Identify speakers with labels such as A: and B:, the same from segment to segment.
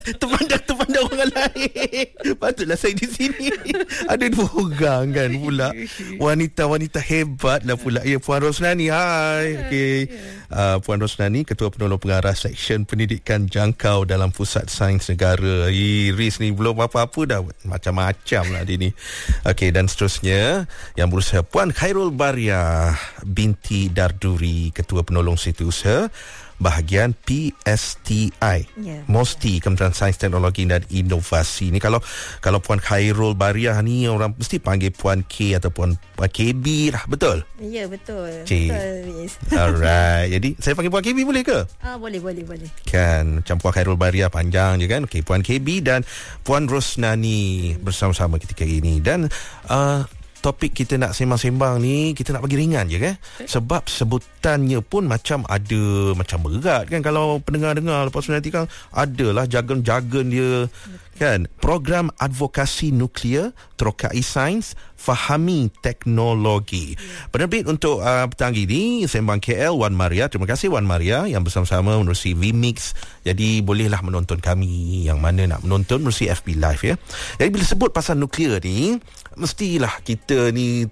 A: Terpandang orang lain. Patutlah saya di sini. Ada dua orang kan pula. Wanita-wanita hebat lah pula. Ya, Puan Rosnani. Hai. Okay. Puan Rosnani, Ketua Penolong Pengarah Seksyen Pendidikan Jangkau dalam Pusat Sains Negara. Iris ni belum apa-apa dah. Macam-macam lah dia ni. Okay, dan seterusnya yang berusaha Puan Khairul Bariah binti Darduri, Ketua Penolong Setiausaha bahagian PSTI, MOSTI, Kementerian Sains, Teknologi dan Inovasi. Ni kalau Puan Khairul Bariah ni orang mesti panggil Puan K atau Puan KB lah, betul?
B: Ya, betul.
A: Cik.
B: Betul, yes.
A: Alright. Jadi saya panggil Puan KB boleh ke?
B: Boleh.
A: Kan macam Puan Khairul Bariah panjang je kan. Okey, Puan KB dan Puan Rosnani bersama-sama ketika ini. Dan topik kita nak sembang-sembang ni, kita nak bagi ringan je kan. Sebab sebutannya pun macam ada, macam berat kan. Kalau pendengar-dengar lepas tu nanti kan adalah jargon-jargon dia kan. Program Advokasi Nuklear Terokai Sains Fahami Teknologi. Penerbit untuk petang ini Sembang KL, Wan Maria. Terima kasih Wan Maria yang bersama-sama menerusi VMix. Jadi bolehlah menonton kami yang mana nak menonton menerusi FB Live ya. Jadi bila sebut pasal nuklear ni, mestilah kita ni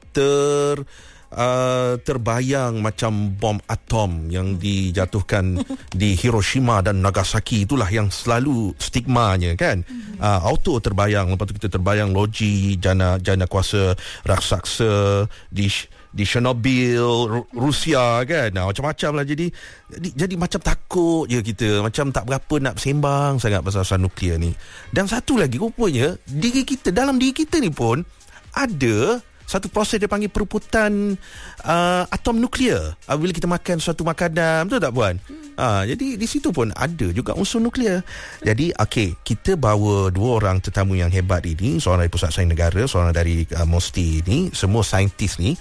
A: terbayang macam bom atom yang dijatuhkan di Hiroshima dan Nagasaki. Itulah yang selalu stigmanya kan. Auto terbayang, lepas tu kita terbayang loji jana kuasa raksasa di Chernobyl, Rusia kan. Macam-macam lah. Jadi macam takut je kita, macam tak berapa nak sembang sangat pasal nuklear ni. Dan satu lagi rupanya dalam diri kita ni pun ada satu proses dia panggil perebutan atom nuklear bila kita makan suatu makanan, betul tak Puan? Jadi di situ pun ada juga unsur nuklear. Jadi kita bawa dua orang tetamu yang hebat ini, seorang dari Pusat Sains Negara, seorang dari MOSTI ini, semua saintis ni.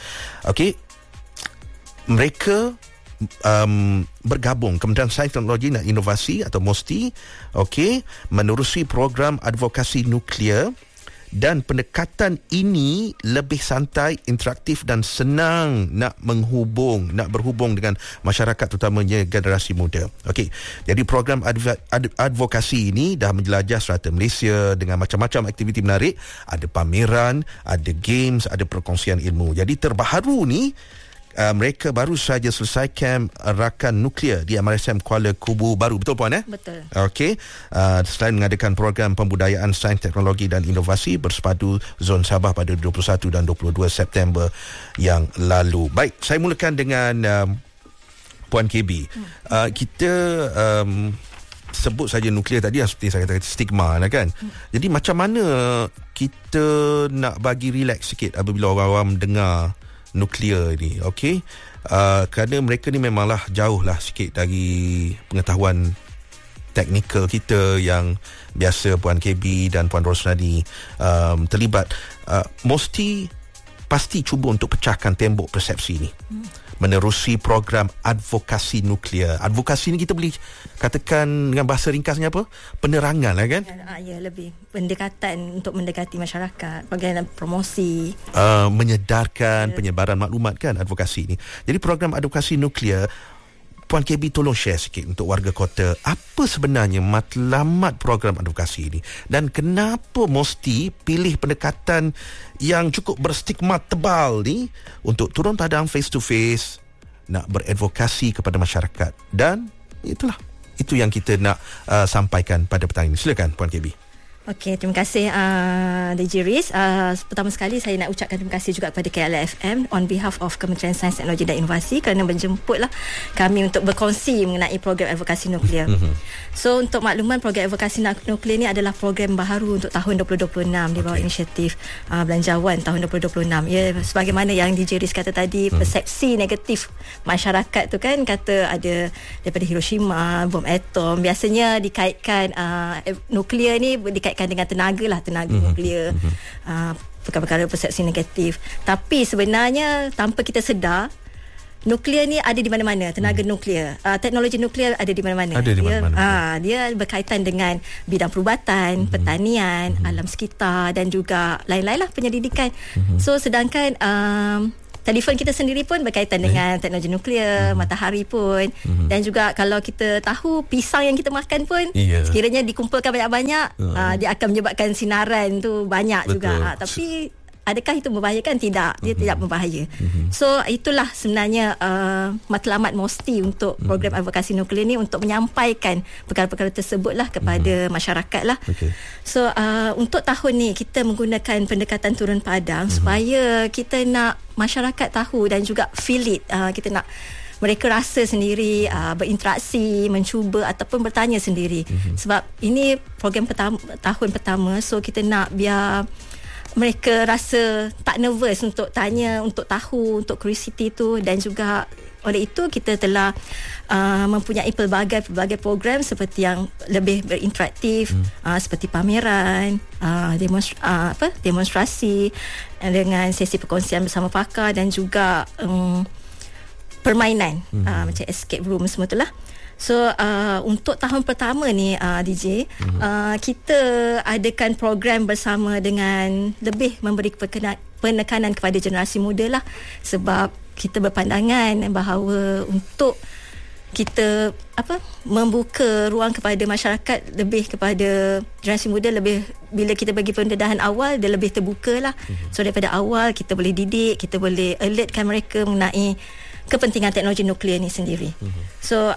A: Mereka bergabung Kementerian Sains, Teknologi dan Inovasi atau MOSTI, menerusi program advokasi nuklear. Dan pendekatan ini lebih santai, interaktif dan senang nak berhubung dengan masyarakat, terutamanya generasi muda. Jadi program advokasi ini dah menjelajah serata Malaysia dengan macam-macam aktiviti menarik. Ada pameran, ada games, ada perkongsian ilmu. Jadi terbaharu ni, mereka baru saja selesai kem rakan nuklear di MRSM Kuala Kubu baru. Betul Puan?
B: Betul.
A: Selain mengadakan program pembudayaan sains, teknologi dan inovasi bersepadu Zon Sabah pada 21 dan 22 September yang lalu. Baik, saya mulakan dengan Puan KB. Kita sebut saja nuklear tadi yang seperti saya kata stigma lah kan. Jadi macam mana kita nak bagi relax sikit apabila orang-orang mendengar nuklear ni, kerana mereka ni memanglah jauh lah sikit dari pengetahuan teknikal kita yang biasa Puan KB dan Puan Rosnani terlibat. Mesti pasti cuba untuk pecahkan tembok persepsi ni menerusi program advokasi nuklear. Advokasi ni kita boleh katakan dengan bahasa ringkasnya apa? Penerangan lah kan?
B: Ya, lebih pendekatan untuk mendekati masyarakat, bagaimana promosi,
A: menyedarkan penyebaran maklumat kan, advokasi ni. Jadi program advokasi nuklear, Puan KB tolong share sikit untuk warga kota apa sebenarnya matlamat program advokasi ini dan kenapa mesti pilih pendekatan yang cukup berstigma tebal ni untuk turun padang face to face nak beradvokasi kepada masyarakat. Dan itu yang kita nak sampaikan pada petang ini. Silakan Puan KB.
B: Terima kasih DJ Riz. Pertama sekali saya nak ucapkan terima kasih juga kepada KLFM on behalf of Kementerian Sains, Teknologi dan Inovasi kerana menjemputlah kami untuk berkongsi mengenai program advokasi nuklear. So untuk makluman, program advokasi nuklear ni adalah program baharu untuk tahun 2026 di bawah inisiatif Belanjawan tahun 2026. Ya, sebagaimana yang DJ Riz kata tadi, persepsi negatif masyarakat tu kan, kata ada daripada Hiroshima, bom atom, biasanya dikaitkan nuklear ni dikaitkan dengan tenaga nuklear, perkara-perkara persepsi negatif. Tapi sebenarnya tanpa kita sedar, nuklear ni ada di mana-mana. Tenaga nuklear, teknologi nuklear ada di mana-mana. Dia berkaitan dengan bidang perubatan, pertanian, alam sekitar dan juga lain-lain lah, penyelidikan. So sedangkan telefon kita sendiri pun berkaitan dengan teknologi nuklear, matahari pun. Dan juga kalau kita tahu pisang yang kita makan pun sekiranya dikumpulkan banyak-banyak, dia akan menyebabkan sinaran tu banyak juga. Tapi adakah itu membahayakan? Tidak, dia tidak berbahaya. So itulah sebenarnya matlamat MOSTI untuk program advokasi nuklear ni, untuk menyampaikan perkara-perkara tersebutlah kepada masyarakat lah. So untuk tahun ni kita menggunakan pendekatan turun padang supaya kita nak masyarakat tahu dan juga feel it. Kita nak mereka rasa sendiri, berinteraksi, mencuba ataupun bertanya sendiri. Sebab ini program tahun pertama, so kita nak biar mereka rasa tak nervous untuk tanya, untuk tahu, untuk curiosity tu. Dan juga oleh itu kita telah mempunyai pelbagai program seperti yang lebih berinteraktif, seperti pameran, demonstrasi dengan sesi perkongsian bersama pakar, dan juga permainan macam escape room semua itulah. So untuk tahun pertama ni DJ, kita adakan program bersama dengan lebih memberi penekanan kepada generasi muda lah. Sebab kita berpandangan bahawa untuk kita membuka ruang kepada masyarakat, lebih kepada generasi muda, lebih bila kita bagi pendedahan awal, dia lebih terbuka lah. So daripada awal kita boleh didik, kita boleh alertkan mereka mengenai kepentingan teknologi nuklear ni sendiri. So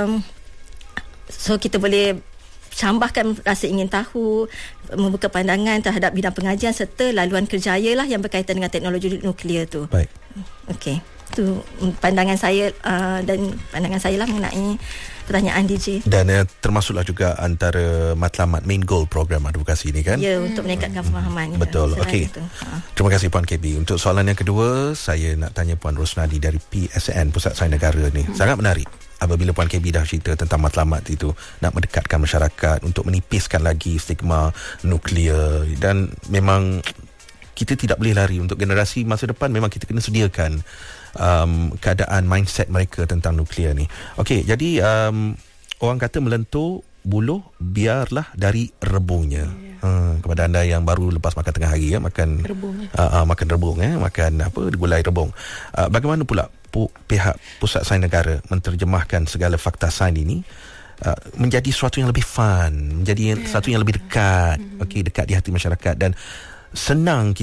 B: kita boleh cambahkan rasa ingin tahu, membuka pandangan terhadap bidang pengajian serta laluan kerjaya lah yang berkaitan dengan teknologi nuklear tu.
A: Baik.
B: Okey. Itu pandangan saya dan pandangan saya lah mengenai pertanyaan DJ.
A: Dan termasuklah juga antara matlamat main goal program advokasi ini kan?
B: Ya, untuk meningkatkan pemahaman.
A: Betul. Okey. Terima kasih Puan KB. Untuk soalan yang kedua, saya nak tanya Puan Rosnadi dari PSN, Pusat Sains Negara ni. Sangat menarik apabila Puan KB dah cerita tentang matlamat itu, nak mendekatkan masyarakat untuk menipiskan lagi stigma nuklear. Dan memang kita tidak boleh lari. Untuk generasi masa depan memang kita kena sediakan keadaan mindset mereka tentang nuklear ni. Okey, jadi orang kata melentur buluh biarlah dari rebungnya. Kepada anda yang baru lepas makan tengah hari, makan rebung, makan rebung, makan gulai rebung. Bagaimana pula pihak Pusat Sains Negara menterjemahkan segala fakta sains ini menjadi sesuatu yang lebih fun, menjadi sesuatu yang lebih dekat, dekat di hati masyarakat, dan senang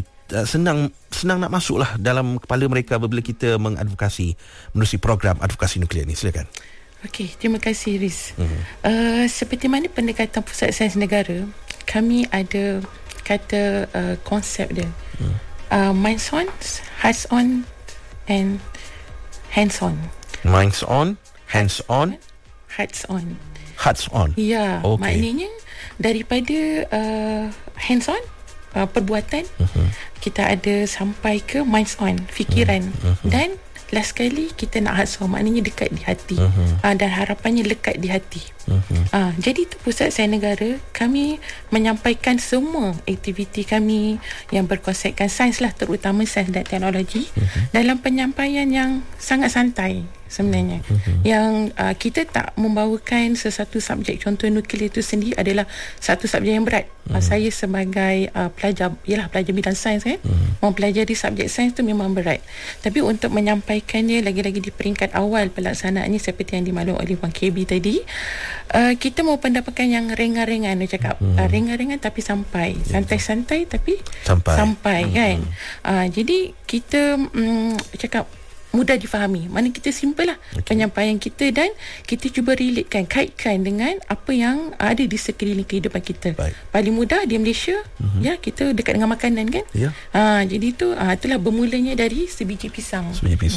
A: nak masuklah dalam kepala mereka apabila kita mengadvokasi menerusi program advokasi nuklear ni. Silakan.
C: Okey, terima kasih Riz. Seperti mana pendekatan Pusat Sains Negara, kami ada kata konsep dia, minds on, hearts on and hands on. Minds on, hands on, hearts on.
A: Hearts on.
C: Ya, maknanya daripada hands on, perbuatan, kita ada sampai ke minds on, fikiran, dan last sekali kita nak hearts on, maknanya dekat di hati, dan harapannya lekat di hati. Jadi tu Pusat Sains Negara, kami menyampaikan semua aktiviti kami yang berkonsepkan sains lah, terutama sains dan teknologi, dalam penyampaian yang sangat santai sebenarnya. Yang kita tak membawakan sesuatu subjek. Contoh nuklear itu sendiri adalah satu subjek yang berat. Saya sebagai pelajar bidang sains kan, mempelajari subjek sains tu memang berat. Tapi untuk menyampaikannya lagi-lagi di peringkat awal pelaksanaannya, seperti yang dimaklum oleh Puan KB tadi, kita mau pendapatkan yang ringan-ringan, dia cakap ringan-ringan tapi sampai, santai-santai tapi sampai kan. Jadi kita cakap mudah difahami, mana kita simple lah penyampaian kita, dan kita cuba relatekan, kaitkan dengan apa yang ada di sekeliling kehidupan kita. Paling mudah di Malaysia, ya, kita dekat dengan makanan kan. Jadi itulah bermulanya dari sebiji pisang.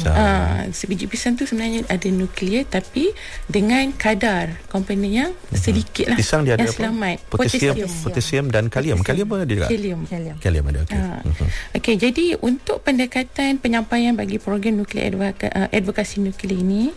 C: Sebiji pisang tu sebenarnya ada nuklear, tapi dengan kadar komponen yang sedikit lah.
A: Pisang dia ada
C: yang selamat,
A: potasium dan kalium. Kalium apa dia? Kalium ada.
C: Okey, jadi untuk pendekatan penyampaian bagi program nuklear advokasi nuklear ini,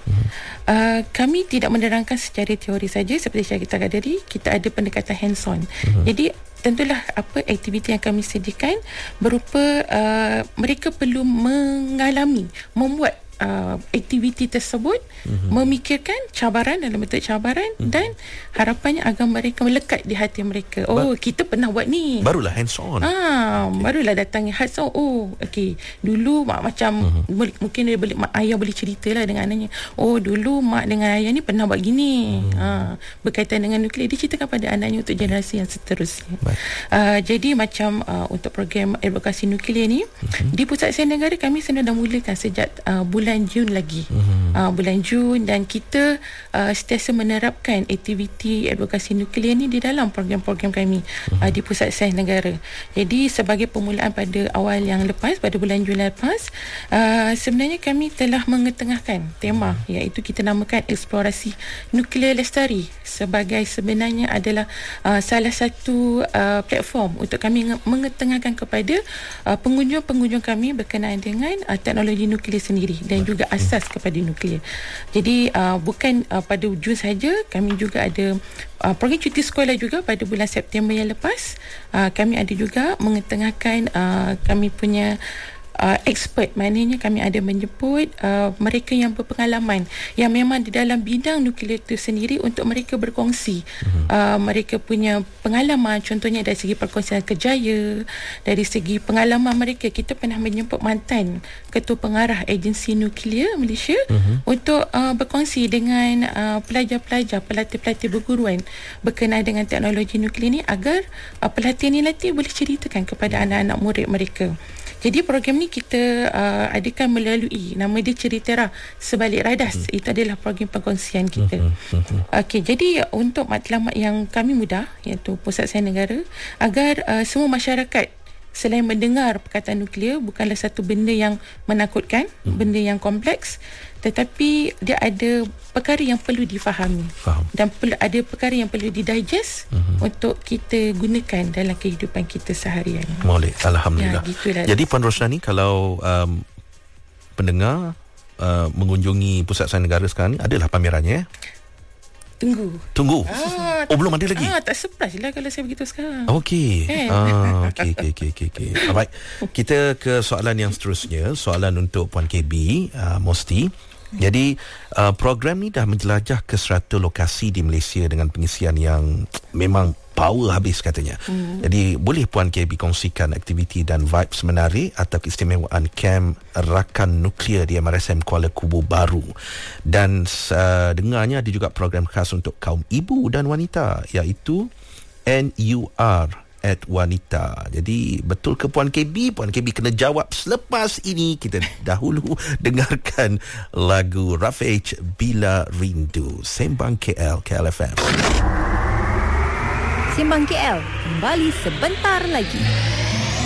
C: kami tidak menerangkan secara teori saja. Seperti saya katakan tadi, kita ada pendekatan hands on. Jadi tentulah apa aktiviti yang kami sediakan berupa mereka perlu mengalami, membuat aktiviti tersebut, memikirkan cabaran dalam bentuk cabaran, dan harapannya agar mereka melekat di hati mereka. Kita pernah buat ni.
A: Barulah hands on.
C: Barulah datang hands on. Okey, dulu mak macam mungkin dia ayah boleh ceritalah dengan anaknya. Dulu mak dengan ayah ni pernah buat gini. Berkaitan dengan nuklear, dia ceritakan pada anaknya untuk generasi yang seterusnya. Jadi macam untuk program advokasi nuklear ni, di Pusat Sains Negara kami dah mulakan sejak bulan Jun lagi. Bulan Jun, dan kita sentiasa menerapkan aktiviti advokasi nuklear ni di dalam program-program kami di Pusat Sains Negara. Jadi sebagai permulaan pada awal yang lepas, pada bulan Jun lepas, sebenarnya kami telah mengetengahkan tema, iaitu kita namakan eksplorasi nuklear lestari, sebagai sebenarnya adalah salah satu platform untuk kami mengetengahkan kepada pengunjung-pengunjung kami berkenaan dengan teknologi nuklear sendiri dan juga asas kepada nuklear. Jadi bukan pada Jun saja, kami juga ada program cuti sekolah juga pada bulan September yang lepas. Kami ada juga mengetengahkan kami punya expert, maknanya kami ada menjemput mereka yang berpengalaman, yang memang di dalam bidang nuklear itu sendiri, untuk mereka berkongsi mereka punya pengalaman, contohnya dari segi perkongsian kerjaya, dari segi pengalaman mereka. Kita pernah menjemput mantan Ketua Pengarah Agensi Nuklear Malaysia untuk berkongsi dengan pelajar-pelajar, pelatih-pelatih berguruan berkenaan dengan teknologi nuklear ni, agar pelatih ni nanti boleh ceritakan kepada anak-anak murid mereka. Jadi program ni kita adakan melalui, nama dia Ceritera Sebalik Radas. Itu adalah program perkongsian kita. Okey, jadi untuk matlamat yang kami mudah, iaitu Pusat Sains Negara, agar semua masyarakat selain mendengar perkataan nuklear bukanlah satu benda yang menakutkan, benda yang kompleks, tetapi dia ada perkara yang perlu difahami. Dan ada perkara yang perlu didigest untuk kita gunakan dalam kehidupan kita seharian.
A: Boleh, Alhamdulillah. Jadi Puan Rosnani, kalau pendengar mengunjungi Pusat Sains Negara sekarang ni, adalah pamerannya? Tunggu. Belum ada lagi?
C: Tak surprise lah kalau saya begitu sekarang.
A: Okey. Alright. Kita ke soalan yang seterusnya. Soalan untuk Puan KB, Mosti. Jadi program ni dah menjelajah ke 100 lokasi di Malaysia dengan pengisian yang memang power habis katanya. Jadi boleh Puan KB kongsikan aktiviti dan vibes menarik atau keistimewaan Kem Rakan Nuklear di MRSM Kuala Kubu Baru. Dan dengarnya ada juga program khas untuk kaum ibu dan wanita, iaitu NUR at Wanita. Jadi betul ke Puan KB? Puan KB kena jawab selepas ini. Kita dahulu dengarkan lagu Rafiq Bila Rindu. Sembang KL, KLFM.
D: Sembang KL kembali sebentar lagi.